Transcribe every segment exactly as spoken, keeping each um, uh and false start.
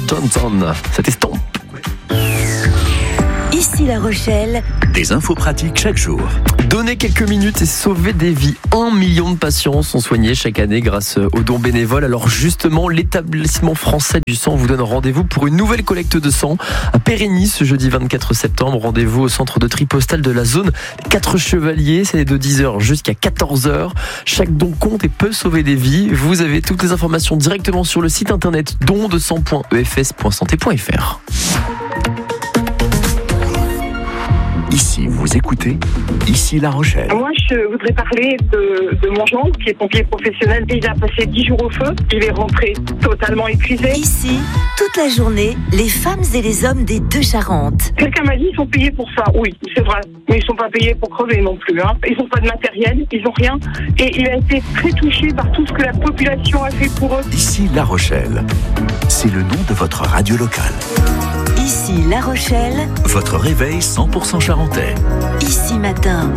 Johnson. C'était Stomp. Ici La Rochelle. Des infos pratiques chaque jour. Donner quelques minutes et sauver des vies. Un million de patients sont soignés chaque année grâce aux dons bénévoles. Alors justement, l'établissement français du sang vous donne rendez-vous pour une nouvelle collecte de sang à Périgny ce jeudi vingt-quatre septembre. Rendez-vous au centre de tri postal de la zone quatre Chevaliers. C'est de dix heures jusqu'à quatorze heures. Chaque don compte et peut sauver des vies. Vous avez toutes les informations directement sur le site internet don de sang point e f s point santé point f r. Ici, vous écoutez Ici La Rochelle. Moi, je voudrais parler de, de mon gendre, qui est pompier professionnel. Il a passé dix jours au feu. Il est rentré totalement épuisé. Ici, toute la journée, les femmes et les hommes des deux Charentes. Quelqu'un m'a dit qu'ils sont payés pour ça. Oui, c'est vrai. Mais ils ne sont pas payés pour crever non plus. Hein. Ils n'ont pas de matériel, ils n'ont rien. Et il a été très touché par tout ce que la population a fait pour eux. Ici La Rochelle. C'est le nom de votre radio locale. Ici La Rochelle. Votre réveil cent pour cent charentais. Ici Matin.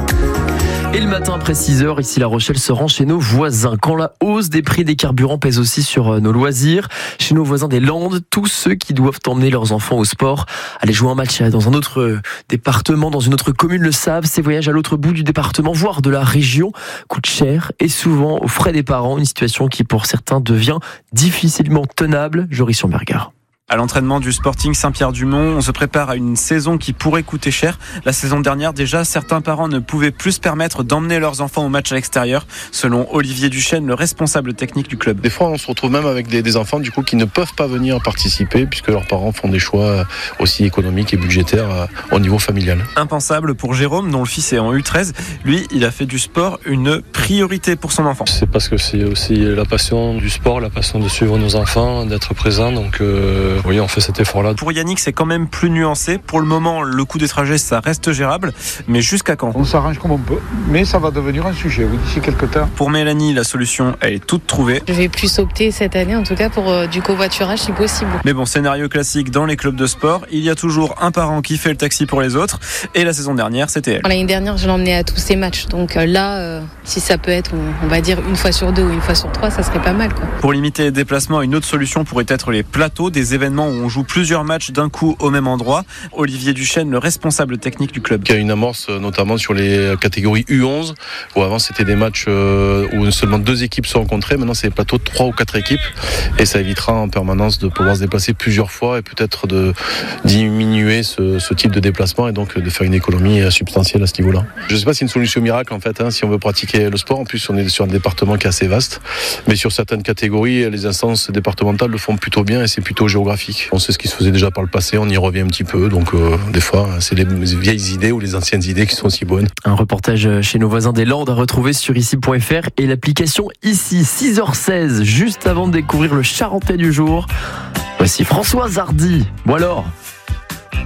Et le matin après six heures, ici La Rochelle se rend chez nos voisins. Quand la hausse des prix des carburants pèse aussi sur nos loisirs, chez nos voisins des Landes, tous ceux qui doivent emmener leurs enfants au sport, aller jouer un match dans un autre département, dans une autre commune le savent, ces voyages à l'autre bout du département, voire de la région, coûtent cher et souvent aux frais des parents, une situation qui pour certains devient difficilement tenable. Joris Schomberger. À l'entraînement du Sporting Saint-Pierre-du-Mont, on se prépare à une saison qui pourrait coûter cher. La saison dernière, déjà, certains parents ne pouvaient plus se permettre d'emmener leurs enfants au match à l'extérieur, selon Olivier Duchesne, le responsable technique du club. Des fois, on se retrouve même avec des, des enfants du coup qui ne peuvent pas venir participer puisque leurs parents font des choix aussi économiques et budgétaires au niveau familial. Impensable pour Jérôme, dont le fils est en U treize. Lui, il a fait du sport une priorité pour son enfant. C'est parce que c'est aussi la passion du sport, la passion de suivre nos enfants, d'être présent. Donc euh, oui, on fait cet effort-là. Pour Yannick, c'est quand même plus nuancé. Pour le moment, le coût des trajets, ça reste gérable. Mais jusqu'à quand ? On s'arrange comme on peut, mais ça va devenir un sujet, oui, d'ici quelques temps. Pour Mélanie, la solution, elle est toute trouvée. Je vais plus opter cette année, en tout cas, pour euh, du covoiturage si possible. Mais bon, scénario classique dans les clubs de sport, il y a toujours un parent qui fait le taxi pour les autres. Et la saison dernière, c'était elle. L'année dernière, je l'emmenais à tous ces matchs. Donc euh, là, euh, si ça peut être, on, on va dire, une fois sur deux ou une fois sur trois, ça serait pas mal, quoi. Pour limiter les déplacements, une autre solution pourrait être les plateaux, des événements où on joue plusieurs matchs d'un coup au même endroit. Olivier Duchesne, le responsable technique du club. Il y a une amorce notamment sur les catégories U onze, où avant c'était des matchs où seulement deux équipes se rencontraient. Maintenant c'est des plateaux de trois ou quatre équipes et ça évitera en permanence de pouvoir se déplacer plusieurs fois et peut-être de diminuer ce, ce type de déplacement et donc de faire une économie substantielle à ce niveau-là. Je ne sais pas si c'est une solution miracle en fait, hein, si on veut pratiquer le sport. En plus on est sur un département qui est assez vaste, mais sur certaines catégories les instances départementales le font plutôt bien et c'est plutôt géographique. On sait ce qui se faisait déjà par le passé, on y revient un petit peu, donc euh, des fois c'est les vieilles idées ou les anciennes idées qui sont aussi bonnes. Un reportage chez nos voisins des Landes à retrouver sur ici point f r et l'application Ici, six heures seize, juste avant de découvrir le Charentais du jour. Voici Françoise Hardy. Bon alors